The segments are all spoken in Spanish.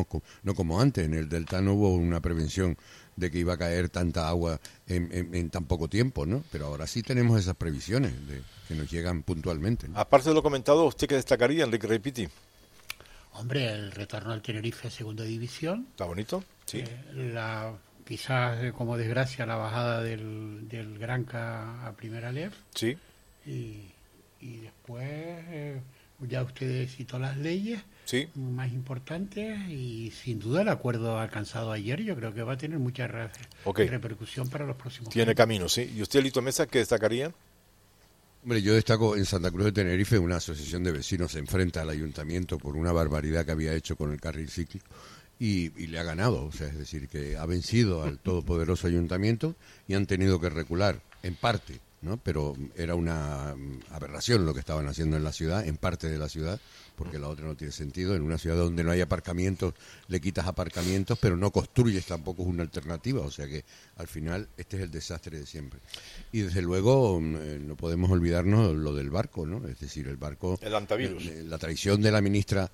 tenemos, no como antes. En el delta no hubo una prevención de que iba a caer tanta agua en tan poco tiempo, ¿no? Pero ahora sí tenemos esas previsiones que nos llegan puntualmente, ¿no? Aparte de lo comentado, ¿usted qué destacaría, Enrique Repiti? Hombre, el retorno al Tenerife a segunda división. ¿Está bonito? Sí. Quizás como desgracia la bajada del Granca a Primera Lef. Sí. Y después ya usted citó las leyes más importantes y sin duda el acuerdo alcanzado ayer yo creo que va a tener mucha repercusión para los próximos años. Tiene camino, sí. ¿Y usted, Lito Mesa, qué destacaría? Hombre, yo destaco en Santa Cruz de Tenerife una asociación de vecinos se enfrenta al ayuntamiento por una barbaridad que había hecho con el carril cíclico y le ha ganado, o sea, es decir, que ha vencido al todopoderoso ayuntamiento y han tenido que recular, en parte, ¿no? Pero era una aberración lo que estaban haciendo en la ciudad, en parte de la ciudad, porque la otra no tiene sentido. En una ciudad donde no hay aparcamientos, le quitas aparcamientos, pero no construyes tampoco es una alternativa, o sea que al final este es el desastre de siempre. Y desde luego no podemos olvidarnos lo del barco, ¿no? Es decir, el barco, el antivirus, la traición de la ministra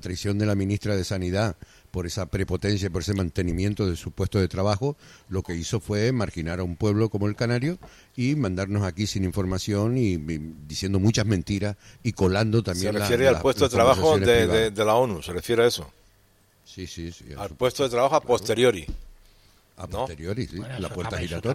de Sanidad por esa prepotencia, por ese mantenimiento de su puesto de trabajo, lo que hizo fue marginar a un pueblo como el Canario y mandarnos aquí sin información y diciendo muchas mentiras y colando también. Se refiere al puesto de trabajo de la ONU, se refiere a eso. Sí. Al puesto de trabajo a posteriori. A posteriori, sí, bueno, la puerta giratoria.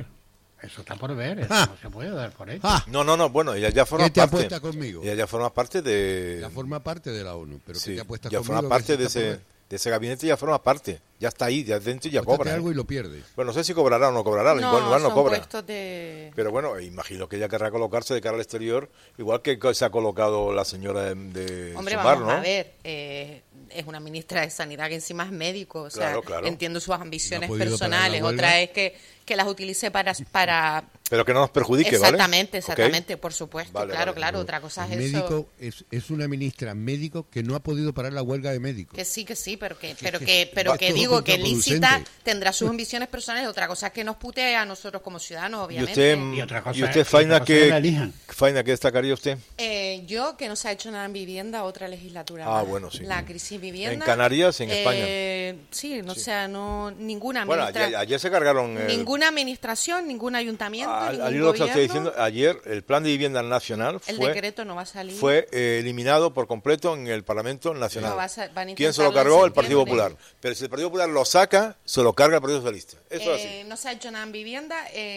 Eso está por ver, eso no se puede dar por hecho. No, bueno, ella ya forma parte. ¿Qué te apuesta conmigo? Ella ya forma parte de... Ya forma parte de la ONU, pero sí, ¿qué te apuesta ya conmigo? Forma parte de ese gabinete, ya forma parte. Ya está ahí, ya dentro y ya cobra. algo y lo pierdes. Bueno, no sé si cobrará o no cobrará, igual no cobra. De... Pero bueno, imagino que ella querrá colocarse de cara al exterior, igual que se ha colocado la señora de Hombre, Sumar, vamos ¿no? a ver, es una ministra de Sanidad que encima es médico, o sea, claro. Entiendo sus ambiciones No personales, otra es que las utilice para... Pero que no nos perjudique, exactamente, ¿vale? por supuesto, vale. claro, otra cosa es médico, eso. Es una ministra médico que no ha podido parar la huelga de médicos. Que sí, pero que digo que lícita tendrá sus ambiciones personales, otra cosa es que nos putee a nosotros como ciudadanos, obviamente. ¿Y usted Faina, ¿qué destacaría usted? Yo, que no se ha hecho nada en vivienda, otra legislatura. Bueno, sí. La crisis vivienda. ¿En Canarias, en España? Sí, ninguna bueno, ayer se cargaron... Ninguna administración, ningún ayuntamiento, al hilo que estoy diciendo, ayer el plan de vivienda nacional el decreto no va a salir. Fue eliminado por completo en el Parlamento Nacional. Van a ¿Quién se lo cargó? El Partido Popular. Pero si el Partido Popular lo saca, se lo carga el Partido Socialista. Eso es así. No se ha hecho nada en vivienda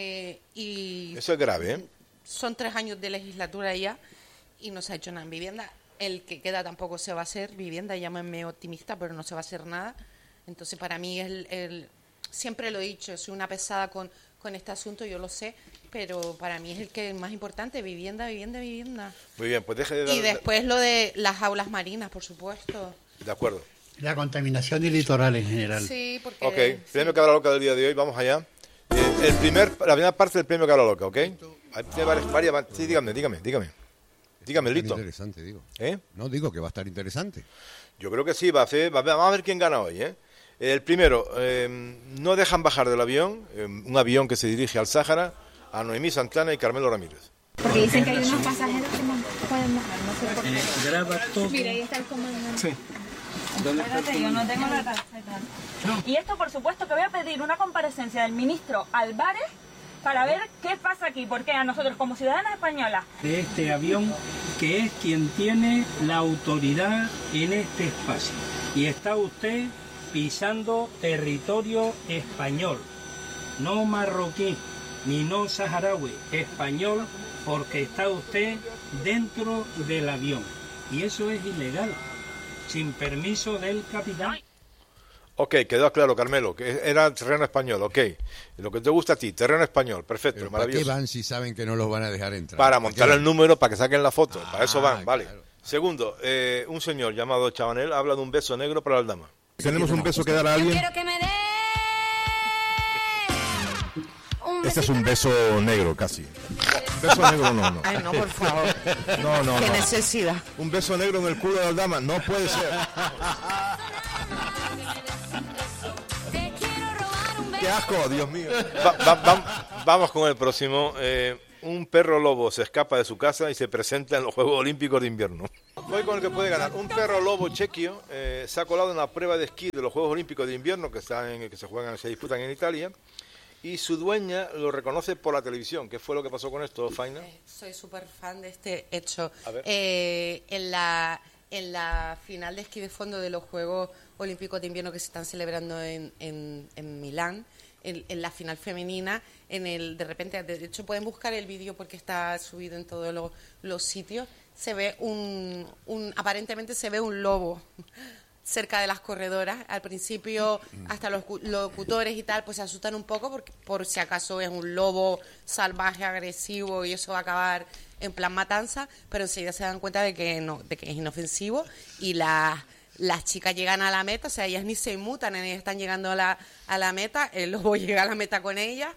y... Eso es grave, ¿eh? Son 3 años de legislatura ya y no se ha hecho nada en vivienda. El que queda tampoco se va a hacer vivienda, llámenme optimista, pero no se va a hacer nada. Entonces, para mí, siempre lo he dicho, soy una pesada con este asunto, yo lo sé, pero para mí es el que es más importante, vivienda. Muy bien, pues deje de dar... Y después lo de las aulas marinas, por supuesto. De acuerdo. La contaminación del litoral en general. Sí, porque... Ok, premio Cabra Loca del día de hoy, vamos allá. La primera parte del premio Cabra Loca, ¿ok? Hay varias... Sí, dígame, Lito. Interesante, digo. No, digo que va a estar interesante. Yo creo que sí, vamos a ver quién gana hoy, ¿eh? El primero, no dejan bajar del avión, un avión que se dirige al Sáhara, a Noemí Santana y Carmelo Ramírez. Porque dicen que hay unos pasajeros que no pueden bajar, no sé por qué. Graba todo. Mira, ahí está el comandante. Sí. Espérate, yo no tengo la tarjeta. Y esto, por supuesto, que voy a pedir una comparecencia del ministro Álvarez para ver qué pasa aquí, porque a nosotros como ciudadanas españolas... De este avión, que es quien tiene la autoridad en este espacio. Y está usted pisando territorio español, no marroquí, ni no saharaui, español, porque está usted dentro del avión. Y eso es ilegal, sin permiso del capitán. Ok, quedó claro, Carmelo, que era terreno español, ok. Lo que te gusta a ti, terreno español, perfecto, pero maravilloso. ¿para qué van si saben que no los van a dejar entrar? Para montar el número, para que saquen la foto, para eso van, vale. Claro. Segundo, un señor llamado Chabanel habla de un beso negro para las damas. Tenemos un beso que dar a alguien. Quiero que me dé Este es un beso negro, casi. Beso negro no. Ay, no, por favor. No. Qué necesidad. Un beso negro en el culo de las damas, no puede ser. ¡Qué asco, Dios mío! Vamos con el próximo. Un perro lobo se escapa de su casa y se presenta en los Juegos Olímpicos de Invierno. Voy con el que puede ganar. Un perro lobo chequio se ha colado en una prueba de esquí de los Juegos Olímpicos de Invierno que se disputan en Italia, y su dueña lo reconoce por la televisión. ¿Qué fue lo que pasó con esto, Faina? Soy súper fan de este hecho. A ver. En la final de esquí de fondo de los Juegos Olímpicos de Invierno que se están celebrando en Milán, en la final femenina, de repente, de hecho pueden buscar el vídeo porque está subido en todos los sitios, se ve aparentemente se ve un lobo cerca de las corredoras. Al principio hasta los locutores y tal pues se asustan un poco por si acaso es un lobo salvaje, agresivo y eso va a acabar en plan matanza, pero enseguida se dan cuenta de que no, de que es inofensivo, y las chicas llegan a la meta, o sea, ellas ni se inmutan, ellas están llegando a la meta, el lobo llega a la meta con ellas,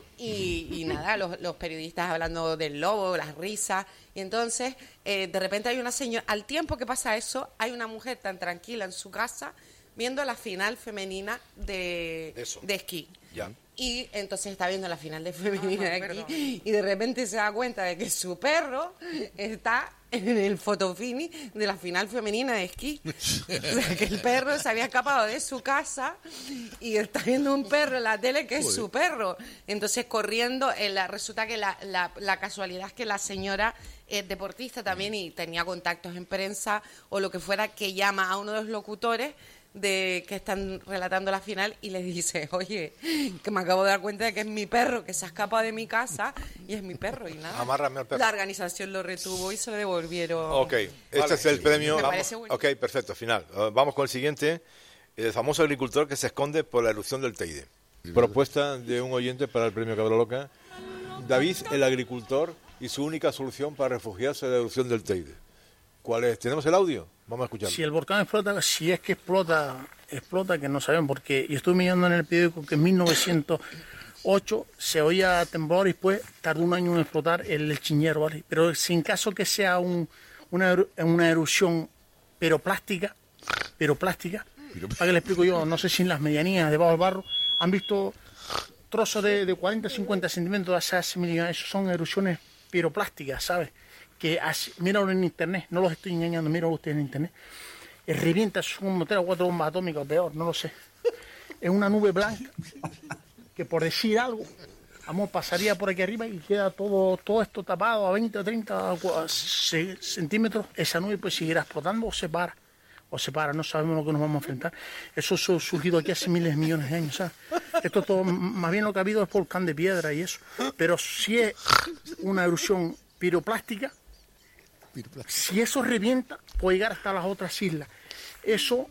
y nada, los periodistas hablando del lobo, las risas, y entonces de repente hay una señora, al tiempo que pasa eso, hay una mujer tan tranquila en su casa viendo la final femenina de esquí. Ya. Y entonces está viendo la final de femenina de aquí y de repente se da cuenta de que su perro está en el fotofini de la final femenina de esquí. O sea, que el perro se había escapado de su casa y está viendo un perro en la tele que es su perro. Entonces corriendo, resulta que la casualidad es que la señora es deportista también y tenía contactos en prensa o lo que fuera, que llama a uno de los locutores que están relatando la final y les dice, oye, que me acabo de dar cuenta de que es mi perro, que se ha escapado de mi casa y es mi perro, y nada. Amárrame al perro. La organización lo retuvo y se lo devolvieron. Ok, este es el premio. Ok, perfecto, final. Vamos con el siguiente. El famoso agricultor que se esconde por la erupción del Teide. Propuesta de un oyente para el premio Cabra Loca. David, el agricultor, y su única solución para refugiarse de la erupción del Teide. ¿Cuál es? ¿Tenemos el audio? Vamos a escucharlo. Si el volcán explota, si es que explota, que no sabemos, porque yo estuve mirando en el periódico que en 1908 se oía temblor y después tardó un año en explotar el Chiñero, ¿vale? Pero si en caso que sea una erupción plástica, para que le explico yo, no sé si en las medianías debajo del barro han visto trozos de 40 50 centímetros hace millones, eso son erupciones piroplásticas, ¿sabes? Que míralo en internet, no los estoy engañando, míralo ustedes en internet, revienta, son como 3 o 4 bombas atómicas, peor, no lo sé. Es una nube blanca que, por decir algo, pasaría por aquí arriba y queda todo esto tapado a 20 o 30 centímetros. Esa nube pues seguirá explotando o se para, no sabemos lo que nos vamos a enfrentar. Eso ha surgido aquí hace miles de millones de años, ¿sabes? Esto todo, más bien lo que ha habido es volcán de piedra y eso, pero si es una erupción piroplástica, si eso revienta, puede llegar hasta las otras islas. Eso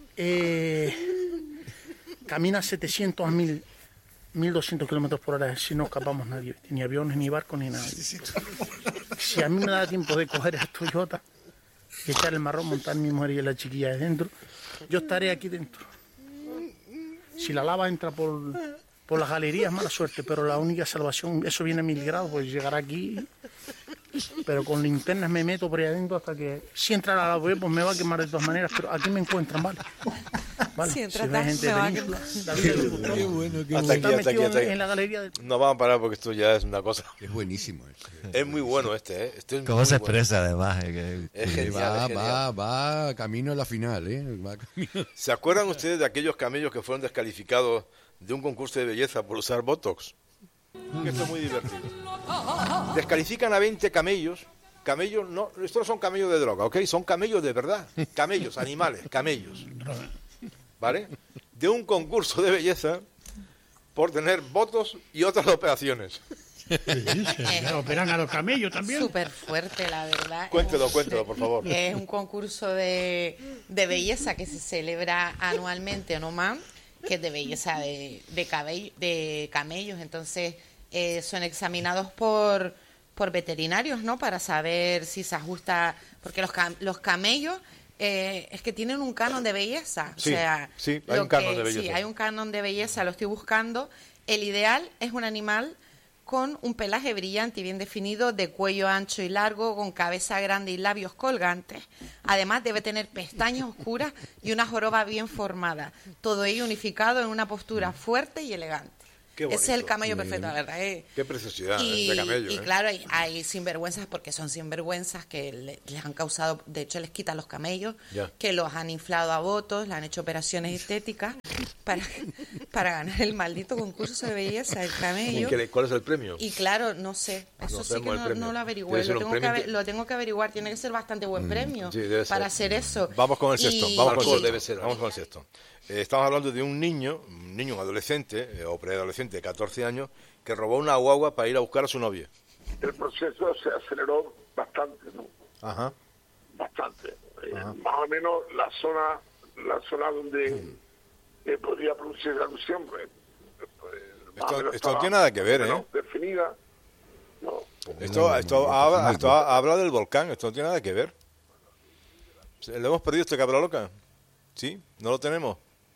camina 700 a 1200 kilómetros por hora, si no escapamos nadie, ni aviones, ni barcos, ni nada. Si a mí me da tiempo de coger el Toyota y echar el marrón, montar mi mujer y la chiquilla de dentro, yo estaré aquí dentro. Si la lava entra por las galerías, mala suerte, pero la única salvación, eso viene a 1000 grados, pues llegar aquí, pero con linternas me meto por ahí adentro hasta que, si entra la lava, pues me va a quemar de todas maneras, pero aquí me encuentran, ¿vale? Si entra si gente de Península, Qué bueno, qué hasta bueno. aquí. En la galería No vamos a parar porque esto ya es una cosa. Es buenísimo. Es muy bueno este, ¿eh? Este es ¿Cómo muy se bueno. expresa además? Es genial, Va camino a la final, ¿Se acuerdan ustedes de aquellos camellos que fueron descalificados de un concurso de belleza por usar Botox? Esto es muy divertido. Descalifican a 20 camellos. Camellos, no, estos no son camellos de droga, ¿ok? Son camellos de verdad. Camellos, animales, camellos. ¿Vale? De un concurso de belleza por tener Botox y otras operaciones. Operan a los camellos también. Súper fuerte, la verdad. Cuéntelo, por favor. Es un concurso de belleza que se celebra anualmente en Oman, que es de belleza de camellos. Entonces son examinados por veterinarios, ¿no? Para saber si se ajusta, porque los camellos es que tienen un canon de belleza. Sí, o sea, sí, hay un canon de belleza. Sí, hay un canon de belleza, lo estoy buscando. El ideal es un animal con un pelaje brillante y bien definido, de cuello ancho y largo, con cabeza grande y labios colgantes. Además debe tener pestañas oscuras y una joroba bien formada. Todo ello unificado en una postura fuerte y elegante. Qué es el camello perfecto, la verdad. Qué preciosidad de camello. Y claro, hay sinvergüenzas, porque son sinvergüenzas que les han causado, de hecho les quitan los camellos, que los han inflado a votos, le han hecho operaciones estéticas para ganar el maldito concurso de belleza del camello. ¿Cuál es el premio? Y claro, no sé, eso sí que no lo averigüé, lo tengo que averiguar, tiene que ser bastante buen premio para hacer eso. Vamos con el sexto, vamos con el sexto. Estamos hablando de un niño, un adolescente o preadolescente de 14 años que robó una guagua para ir a buscar a su novia. El proceso se aceleró bastante, ¿no? Ajá. Bastante. Más o menos la zona donde podría producir la alusión. Esto no tiene nada que ver, ¿eh? Definida. No. Esto habla del volcán, esto no tiene nada que ver. ¿Le hemos perdido este cabra loca? ¿Sí? ¿No lo tenemos?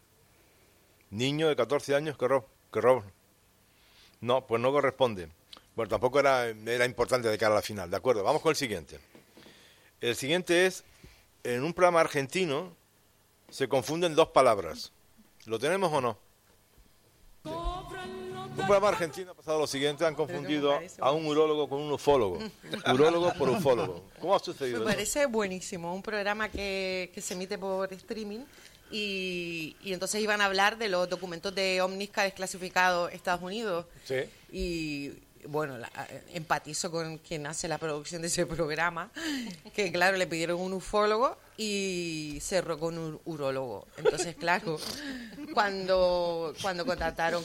Niño de 14 años que roba. No, pues no corresponde. Bueno, tampoco era importante de cara a la final. De acuerdo, vamos con el siguiente. El siguiente es, en un programa argentino se confunden dos palabras. ¿Lo tenemos o no? Sí. Un programa argentino ha pasado lo siguiente, han confundido a un urólogo con un ufólogo. Urólogo por ufólogo. ¿Cómo ha sucedido eso? Me parece buenísimo, un programa que se emite por streaming y entonces iban a hablar de los documentos de ovnis que ha desclasificado Estados Unidos. Sí. Y bueno, empatizo con quien hace la producción de ese programa, que claro, le pidieron un ufólogo y cerró con un urólogo. Entonces, claro, cuando contactaron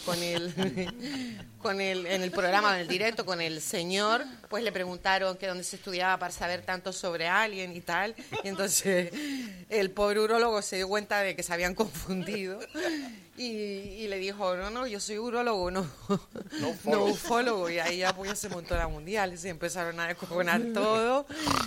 con él en el programa, en el directo, con el señor, pues le preguntaron que dónde se estudiaba para saber tanto sobre Alien y tal. Y entonces el pobre urólogo se dio cuenta de que se habían confundido y le dijo, no, yo soy urólogo, no ufólogo. Y ahí ya pues se montó la mundial y se empezaron a descojonar todo.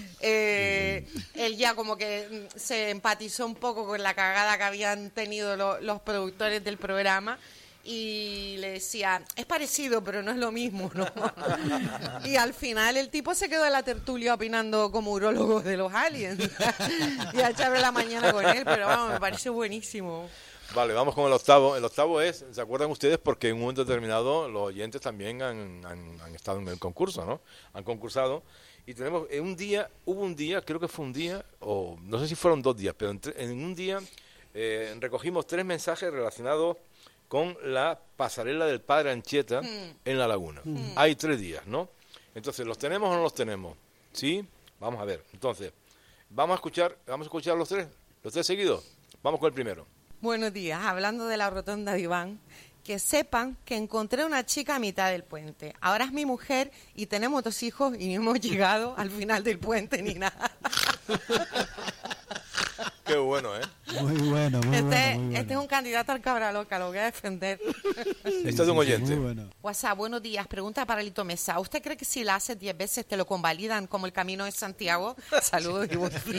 Él ya como que se empatizó un poco con la cagada que habían tenido los productores del programa y le decía, es parecido pero no es lo mismo, ¿no? Y al final el tipo se quedó en la tertulia opinando como urólogo de los aliens y a echarle la mañana con él, pero vamos, me parece buenísimo. Vale, vamos con el octavo. El octavo es, ¿se acuerdan ustedes? Porque en un momento determinado los oyentes también han estado en el concurso, ¿no? Han concursado. Y tenemos, hubo un día, creo que fue un día, o no sé si fueron 2 días, pero en un día recogimos 3 mensajes relacionados con la pasarela del Padre Anchieta en La Laguna. Hay 3 días, ¿no? Entonces, ¿los tenemos o no los tenemos? ¿Sí? Vamos a ver. Entonces, vamos a escuchar los 3 seguidos. Vamos con el primero. Buenos días, hablando de la rotonda de Iván, que sepan que encontré una chica a mitad del puente. Ahora es mi mujer y tenemos 2 hijos y no hemos llegado al final del puente ni nada. Qué bueno, ¿eh? Muy bueno, muy bueno. Este es un candidato al cabra loca, lo voy a defender. Esto es un oyente. Bueno. WhatsApp, buenos días. Pregunta para Lito Mesa. ¿Usted cree que si la hace 10 veces te lo convalidan como el Camino de Santiago? Saludos y buen fin.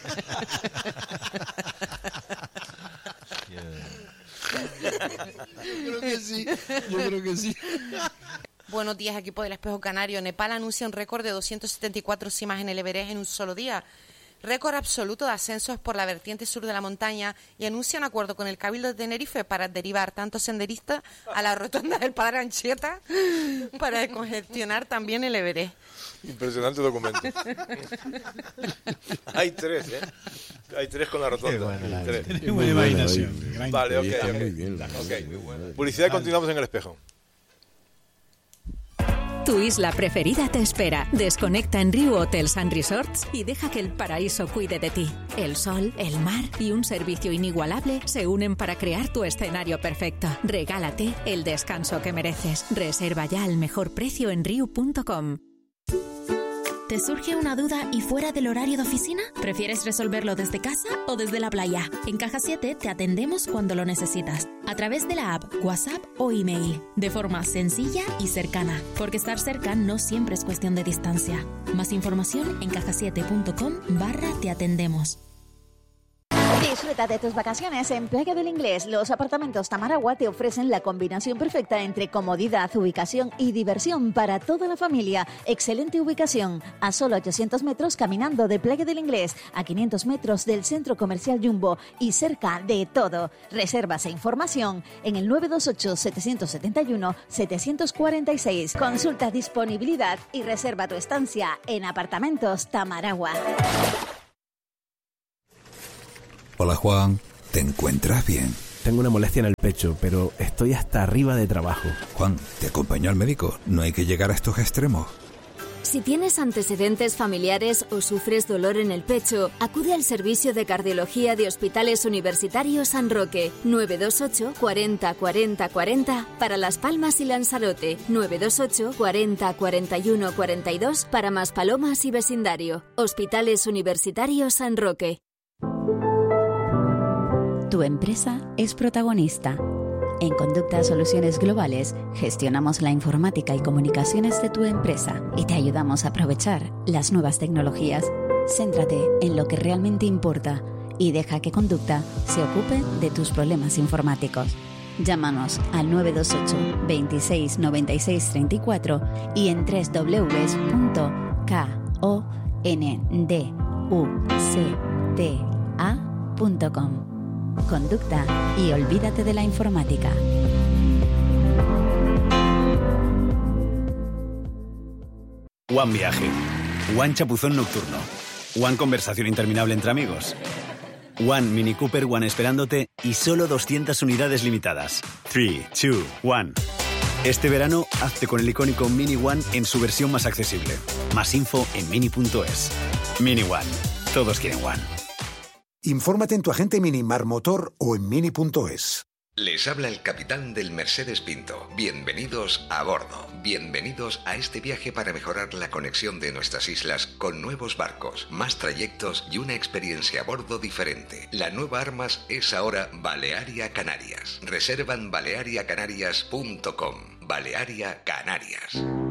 Yo creo que sí. Buenos días, equipo del Espejo Canario. Nepal anuncia un récord de 274 cimas en el Everest en un solo día. Récord absoluto de ascensos por la vertiente sur de la montaña y anuncia un acuerdo con el Cabildo de Tenerife para derivar tanto senderistas a la rotonda del Padre Anchieta para descongestionar también el Everest. Impresionante documento. Hay 3, ¿eh? Hay 3 con la rotonda. Qué buena imaginación. Vale, ok. Muy bien. Publicidad, continuamos en el Espejo. Tu isla preferida te espera. Desconecta en Riu Hotels & Resorts y deja que el paraíso cuide de ti. El sol, el mar y un servicio inigualable se unen para crear tu escenario perfecto. Regálate el descanso que mereces. Reserva ya al mejor precio en riu.com. ¿Te surge una duda y fuera del horario de oficina? ¿Prefieres resolverlo desde casa o desde la playa? En Caja 7 te atendemos cuando lo necesitas, a través de la app, WhatsApp o email, de forma sencilla y cercana, porque estar cerca no siempre es cuestión de distancia. Más información en cajasiete.com/te atendemos. Disfruta de tus vacaciones en Playa del Inglés. Los apartamentos Tamaragua te ofrecen la combinación perfecta entre comodidad, ubicación y diversión para toda la familia. Excelente ubicación, a solo 800 metros caminando de Playa del Inglés, a 500 metros del Centro Comercial Jumbo y cerca de todo. Reservas e información en el 928-771-746. Consulta disponibilidad y reserva tu estancia en apartamentos Tamaragua. Hola Juan, ¿te encuentras bien? Tengo una molestia en el pecho, pero estoy hasta arriba de trabajo. Juan, ¿te acompaño al médico? No hay que llegar a estos extremos. Si tienes antecedentes familiares o sufres dolor en el pecho, acude al servicio de cardiología de Hospitales Universitarios San Roque. 928 40 40 40 para Las Palmas y Lanzarote. 928 40 41 42 para Maspalomas y vecindario. Hospitales Universitarios San Roque. Tu empresa es protagonista. En Conducta Soluciones Globales gestionamos la informática y comunicaciones de tu empresa y te ayudamos a aprovechar las nuevas tecnologías. Céntrate en lo que realmente importa y deja que Conducta se ocupe de tus problemas informáticos. Llámanos al 928 26 96 34 y en www.konducta.com. Conducta y olvídate de la informática. One Viaje, One Chapuzón Nocturno, One Conversación Interminable entre amigos, One Mini Cooper One Esperándote y solo 200 unidades limitadas. 3, 2, 1. Este verano, hazte con el icónico Mini One en su versión más accesible. Más info en mini.es. Mini One. Todos quieren One. Infórmate en tu agente Minimar Motor o en mini.es. Les habla el capitán del Mercedes Pinto. Bienvenidos a bordo. Bienvenidos a este viaje para mejorar la conexión de nuestras islas con nuevos barcos, más trayectos y una experiencia a bordo diferente. La nueva Armas es ahora Balearia Canarias. Reserva en baleariacanarias.com. Balearia Canarias.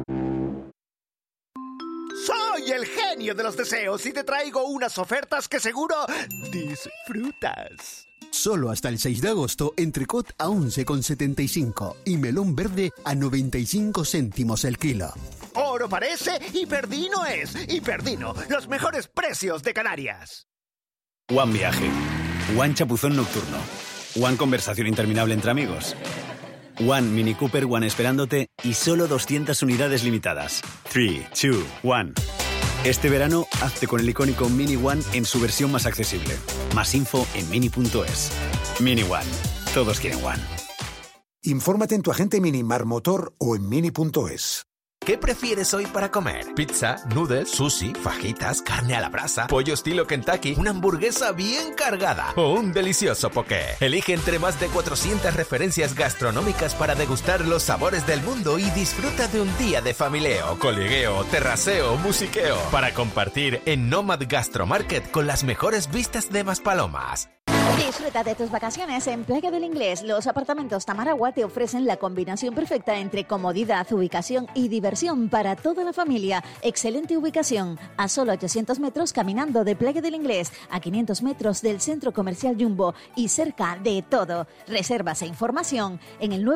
Soy el genio de los deseos y te traigo unas ofertas que seguro disfrutas. Solo hasta el 6 de agosto, entrecot a 11,75 y melón verde a 95 céntimos el kilo. Oro parece y Perdino es. Y Perdino, los mejores precios de Canarias. One Viaje, One Chapuzón Nocturno, One Conversación Interminable entre amigos, One Mini Cooper One Esperándote y solo 200 unidades limitadas. 3, 2, 1. Este verano, hazte con el icónico Mini One en su versión más accesible. Más info en mini.es. Mini One. Todos quieren One. Infórmate en tu agente Minimar Motor o en mini.es. ¿Qué prefieres hoy para comer? ¿Pizza, noodles, sushi, fajitas, carne a la brasa, pollo estilo Kentucky, una hamburguesa bien cargada o un delicioso poké? Elige entre más de 400 referencias gastronómicas para degustar los sabores del mundo y disfruta de un día de familieo, coligueo, terraceo, musiqueo para compartir en Nomad Gastromarket con las mejores vistas de Maspalomas. Disfruta de tus vacaciones en Playa del Inglés. Los apartamentos Tamaragua te ofrecen la combinación perfecta entre comodidad, ubicación y diversión para toda la familia. Excelente ubicación, a solo 800 metros caminando de Playa del Inglés, a 500 metros del Centro Comercial Jumbo y cerca de todo. Reservas e información en el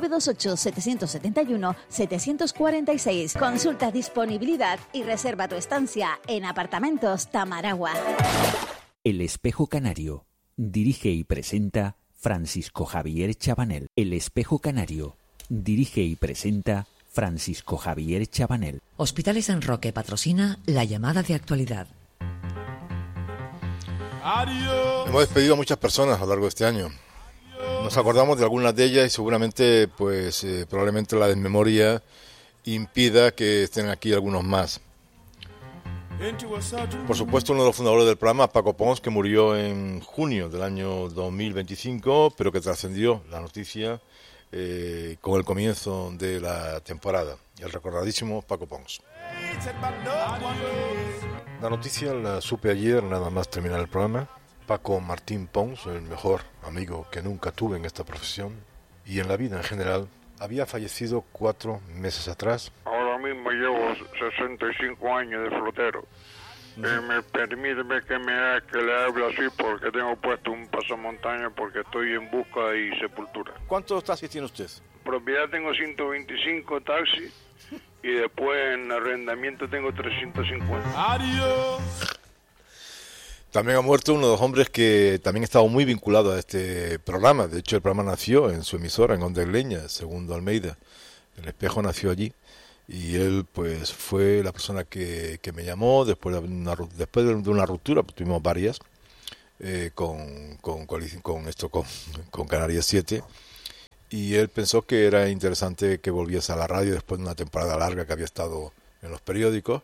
928-771-746. Consulta disponibilidad y reserva tu estancia en apartamentos Tamaragua. El Espejo Canario. Dirige y presenta Francisco Javier Chabanel. El Espejo Canario. Dirige y presenta Francisco Javier Chabanel. Hospitales San Roque patrocina la llamada de actualidad. Hemos despedido a muchas personas a lo largo de este año. Nos acordamos de algunas de ellas y seguramente, probablemente la desmemoria impida que estén aquí algunos más. Por supuesto, uno de los fundadores del programa, Paco Pons, que murió en junio del año 2025, pero que trascendió la noticia con el comienzo de la temporada. El recordadísimo Paco Pons. La noticia la supe ayer, nada más terminar el programa. Paco Martín Pons, el mejor amigo que nunca tuve en esta profesión y en la vida en general, había fallecido 4 meses atrás. Ahora mismo llevo 65 años de flotero. Permíteme que le hable así porque tengo puesto un pasamontaña porque estoy en busca y sepultura. ¿Cuántos taxis tiene usted? Propiedad tengo 125 taxis y después en arrendamiento tengo 350. ¡Adiós! También ha muerto uno de los hombres que también estaba muy vinculado a este programa. De hecho, el programa nació en su emisora, en Onda Leña, Segundo Almeida. El Espejo nació allí. Y él, pues, fue la persona que me llamó después de una ruptura, pues, tuvimos varias, con Canarias 7. Y él pensó que era interesante que volviese a la radio después de una temporada larga que había estado en los periódicos.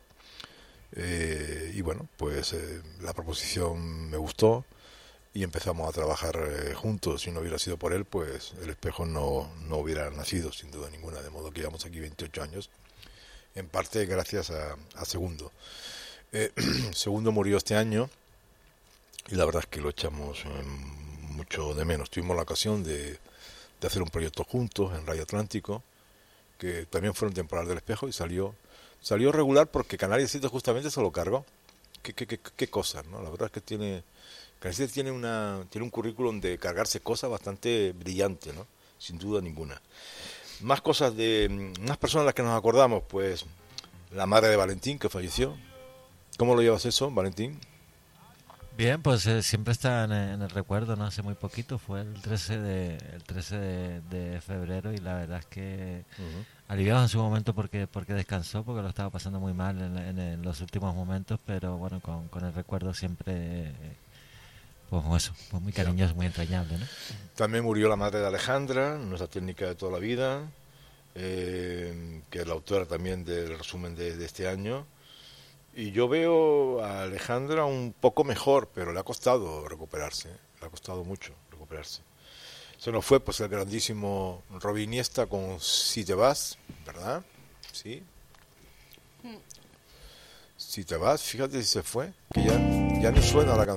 Y bueno, pues la proposición me gustó y empezamos a trabajar juntos. Si no hubiera sido por él, pues el Espejo no hubiera nacido, sin duda ninguna, de modo que llevamos aquí 28 años, en parte gracias a Segundo. Segundo murió este año y la verdad es que lo echamos mucho de menos. Tuvimos la ocasión de hacer un proyecto juntos en Radio Atlántico, que también fue un temporal del Espejo y salió regular porque Canarias 7 justamente se lo cargó. Qué cosas, ¿no? La verdad es que Canarias 7 tiene un currículum de cargarse cosas bastante brillante, ¿no? Sin duda ninguna. Más cosas más personas de las que nos acordamos, pues la madre de Valentín, que falleció. ¿Cómo lo llevas eso, Valentín? Bien, pues siempre está en el recuerdo, ¿no? Hace muy poquito, fue el 13 de febrero y la verdad es que aliviados en su momento porque descansó, porque lo estaba pasando muy mal en los últimos momentos, pero bueno, con el recuerdo siempre, pues eso, pues muy cariñoso, muy entrañable, ¿no? También murió la madre de Alejandra, nuestra técnica de toda la vida, que es la autora también del resumen de este año. Y yo veo a Alejandra un poco mejor, pero le ha costado recuperarse, le ha costado mucho recuperarse. Se nos fue pues el grandísimo Robin Iniesta con Si te vas, ¿verdad? Sí. Si te vas, fíjate si se fue, que ya no suena la canción.